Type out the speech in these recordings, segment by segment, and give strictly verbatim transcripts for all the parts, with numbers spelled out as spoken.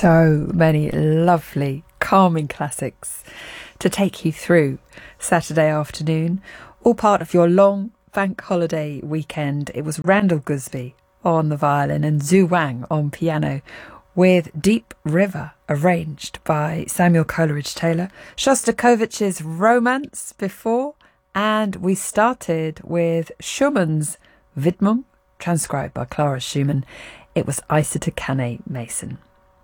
So many lovely, calming classics to take you through Saturday afternoon, all part of your long bank holiday weekend. It was Randall Gusby on the violin and Zhu Wang on piano, with Deep River arranged by Samuel Coleridge-Taylor, Shostakovich's Romance before, and we started with Schumann's Widmung, transcribed by Clara Schumann. It was Iceta Kane Mason.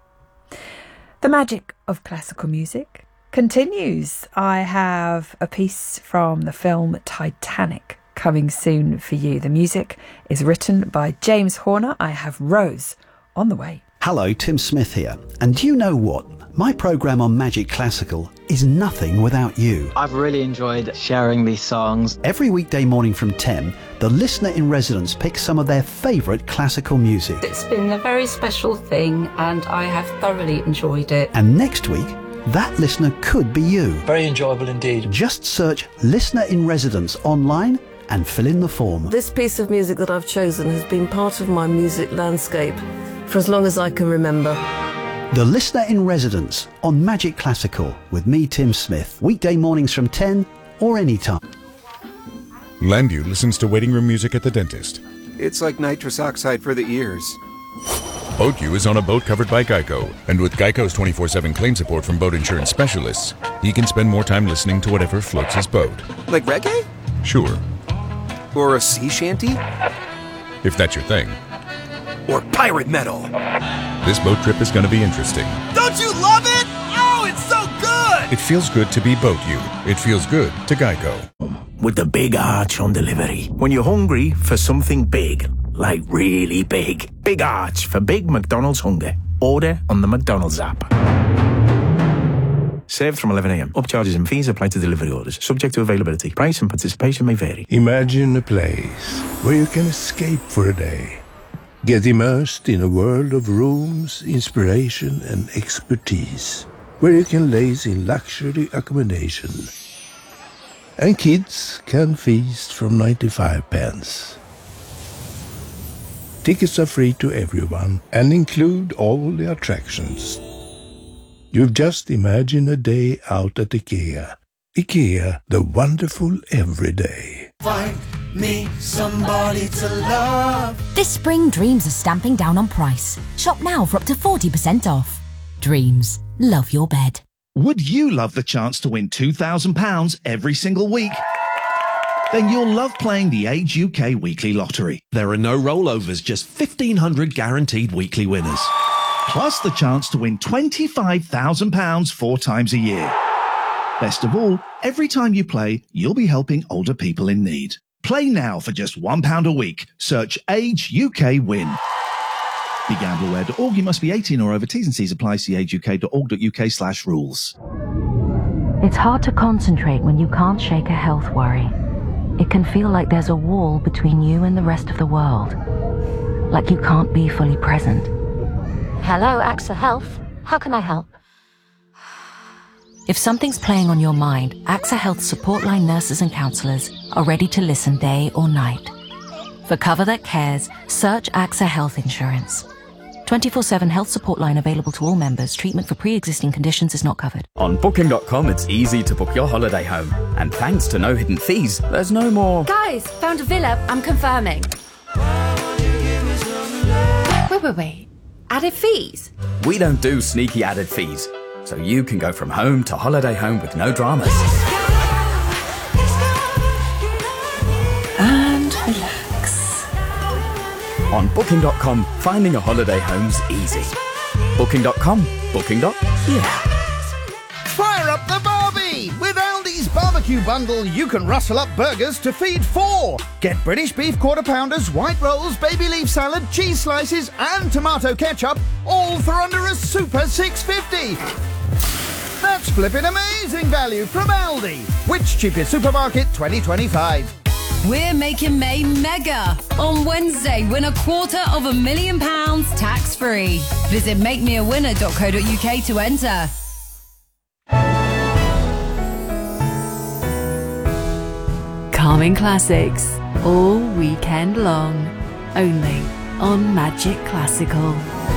The magic of classical music continues. I have a piece from the film Titanic coming soon for you. The music is written by James Horner. I have Rose on the way. Hello, Tim Smith here. And do you know what? My programme on Magic Classical is nothing without you. I've really enjoyed sharing these songs. Every weekday morning from ten, the listener in residence picks some of their favourite classical music. It's been a very special thing and I have thoroughly enjoyed it. And next week, that listener could be you. Very enjoyable indeed. Just search Listener in Residence online and fill in the form. This piece of music that I've chosen has been part of my music landscape for as long as I can remember. The Listener in Residence on Magic Classical with me, Tim Smith. Weekday mornings from ten or anytime. Landview listens to waiting room music at the dentist. It's like nitrous oxide for the ears. BoatU is on a boat covered by Geico. And with Geico's twenty-four seven claim support from boat insurance specialists, he can spend more time listening to whatever floats his boat. Like reggae? Sure. Or a sea shanty? If that's your thing. Or pirate metal. This boat trip is going to be interesting. Don't you love it? Oh, it's so good! It feels good to be BoatU. It feels good to Geico. With the Big Arch on delivery. When you're hungry for something big, like really big. Big Arch for big McDonald's hunger. Order on the McDonald's app. Served from eleven a.m. Upcharges and fees apply to delivery orders. Subject to availability. Price and participation may vary. Imagine a place where you can escape for a day. Get immersed in a world of rooms, inspiration and expertise. Where you can laze in luxury accommodation. And kids can feast from ninety-five pence. Tickets are free to everyone and include all the attractions. You've just imagined a day out at IKEA. IKEA, the wonderful everyday. Find me somebody to love. This spring, Dreams are stamping down on price. Shop now for up to forty percent off. Dreams, love your bed. Would you love the chance to win two thousand pounds every single week? Then you'll love playing the Age U K Weekly Lottery. There are no rollovers, just fifteen hundred guaranteed weekly winners. Plus the chance to win twenty-five thousand pounds four times a year. Best of all, every time you play, you'll be helping older people in need. Play now for just one pound a week. Search Age U K Win. Be gamble aware dot org. You must be eighteen or over. T's and C's apply. See age u k dot org dot u k slash rules. It's hard to concentrate when you can't shake a health worry. It can feel like there's a wall between you and the rest of the world. Like you can't be fully present. Hello, AXA Health. How can I help? If something's playing on your mind, AXA Health support line nurses and counsellors are ready to listen day or night. For cover that cares, search AXA Health Insurance. twenty-four seven health support line available to all members. Treatment for pre-existing conditions is not covered. On Booking dot com, it's easy to book your holiday home. And thanks to no hidden fees, there's no more... Guys, found a villa. I'm confirming. Wait, wait, wait. Added fees? We don't do sneaky added fees. So you can go from home to holiday home with no dramas. And relax. On Booking dot com, finding a holiday home's easy. Booking dot com. Booking. Yeah. Fire up the Barbie! With Aldi's barbecue bundle, you can rustle up burgers to feed four. Get British beef quarter pounders, white rolls, baby leaf salad, cheese slices, and tomato ketchup, all for under a super six fifty. That's flipping amazing value from Aldi. Which cheapest supermarket twenty twenty-five? We're making May mega. On Wednesday, win a quarter of a million pounds tax-free. Visit make me a winner dot co dot u k to enter. Calming classics all weekend long, only on Magic Classical.